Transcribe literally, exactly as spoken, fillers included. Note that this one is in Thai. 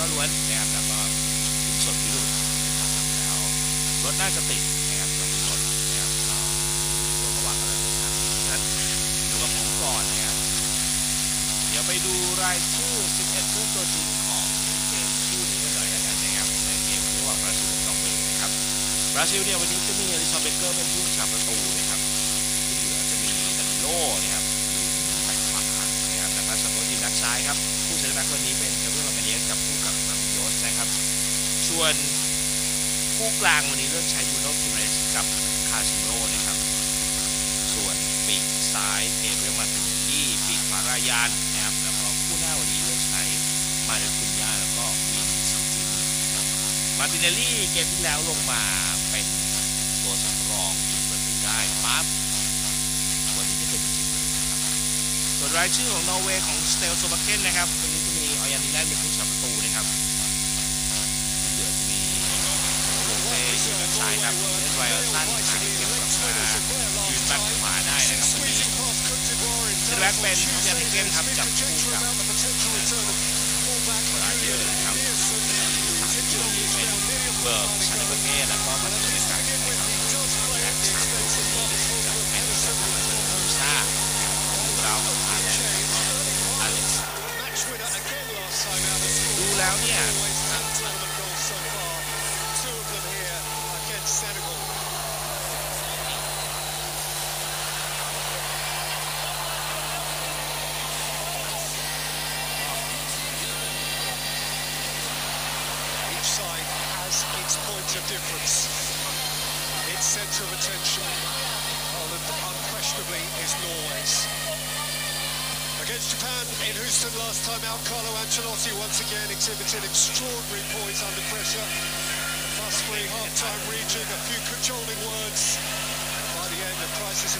ล้วนนะครับแล้วก็ถึงส่วนพิรุณแล้วรถน่าจะติดนะครับกับรถนะครับก็ตัวระหว่างกำลังเดินทางนั้นอยู่กับผมก่อนนะครับเดี๋ยวไปดูรายชื่อสิบเอ็ดผู้ตัวจริงของเกมคู่นี้กันหน่อยกันนะครับในเกมระหว่างบราซิลกับนอร์เวย์นะครับบราซิลเนี่ยวันนี้จะมีอลิซอนเบเกอร์เป็นผู้รักษาประตูนะครับที่เหลือจะมีดันโลนะครับอยู่แบ็คขวานะครับแต่มาสโตทีมแบ็คซ้ายครับผู้เซนแบ็ควันนี้เป็นเกเบรียล มาร์ติเนสกับผู้กับนามิโยสนะครับส่วนผู้กลางวันนี้เลือกใช้บูโน่ กิเมเรสกับคาซิโร่นะครับส่วนปีกซ้ายเกเบรียล มาร์ติเนลลี่ปีกขวารายานนะครับแล้วก็คู่หน้าวันนี้เลือกใช้มาเดคุนยาแล้วก็วินซิจูเนียร์มาร์ติเนลลี่เกมที่แล้วลงมาเป็นตัวสำรองยิงประตูได้ปั๊บวันนี้ไม่เป็นจริงเลยนะครับส่วนรายชื่อของนอร์เวย์ของสเตลโซบาเคนนะครับวันนี้จะมีออยันดิแลนเป็นผู้สับประตูนะครับที่เหลือจะมีโรเต้อยู่ด้านซ้ายครับเอสไรอัลสันหายเก็บกลับมายืนแบ็คขวาได้นะครับวันนี้เซนแบ็คเป็นทอมยันเฮเกนครับจับคู่กับบราเยอร์นะครับสามชื่อนี้เป็นเบิร์กชาเนเบเก้แล้วก็มาร์ติเนสนะครับและสามตัวคนนี้จะเป็นมูซ่าดูแล้วอาร์แลนด์แล้วก็อเล็กซ์ดูแล้วเนี่ย side has its point of difference. Its centre of attention, unquestionably, is Norway's. Against Japan in Houston last time out, Carlo Ancelotti once again exhibited extraordinary poise under pressure. A fuss-free half-time region, a few cajoling words. By the end, the crisis